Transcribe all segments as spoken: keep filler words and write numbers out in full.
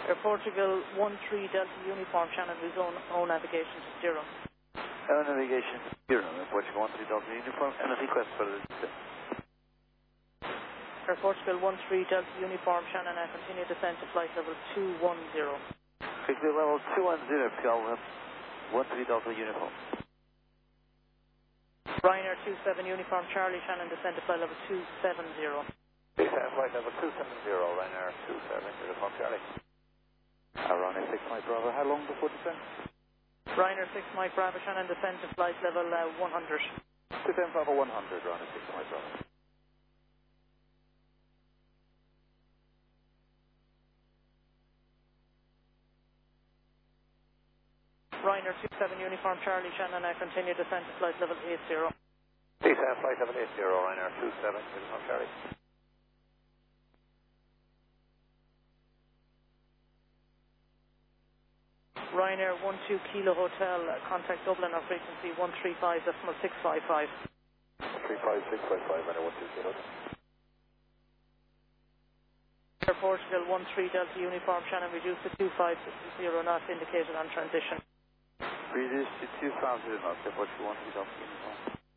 Air Portugal one three Delta Uniform Shannon, resume all navigation to zero. Air navigation to zero, Air Portugal one three Delta Uniform, and a request for the Air Portugal one three Delta Uniform Shannon, I continue descent to flight level two one zero. Quickly level two one zero, P L one three Delta Uniform. Ryanair two seven Uniform Charlie Shannon, descent to flight level two seven zero. Descent flight level two seven zero, Ryanair two seven Uniform Charlie. Uh, Ryanair six Mike Bravo, how long before descent? Ryanair six Mike Bravo Shannon, descent to flight level uh, one hundred. Descent level one hundred, Ryanair six Mike Bravo. Ryanair two seven Uniform Charlie Shannon, I continue descent to flight level eight zero. Descent flight level eight zero, Ryanair two seven Uniform Charlie. Ryanair one two Kilo Hotel, uh, contact Dublin on frequency one three five decimal six five five. three five six five five, Ryanair one two Kilo. Air Portugal one three Delta Uniform Shannon, reduced to two five zero knots indicated on transition. Reduced to two five zero knots, Air Portugal one three Delta Uniform.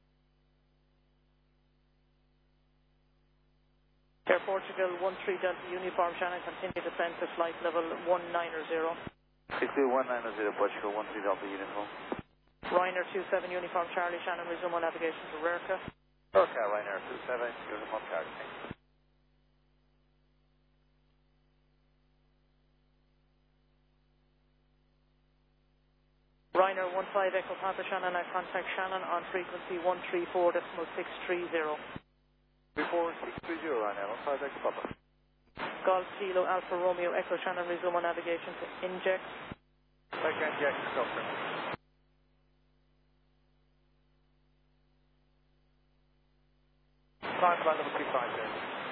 Air Portugal one three Delta Uniform Shannon, continue descent to flight level one nine zero. Quickly one nine zero, Portugal one three Delta Uniform. Ryanair two seven Uniform Charlie Shannon, resume on navigation to Rurka. Rurka, Ryanair two seven Uniform Charlie. Ryanair one five Echo Papa Shannon, I contact Shannon on frequency one three four decimal six three zero. three four six three zero, Ryanair one five Echo Papa. Golf Kilo Alpha Romeo Echo Shannon, resume on navigation to Inject. Like Inject, Doctor. Five, level three five zero.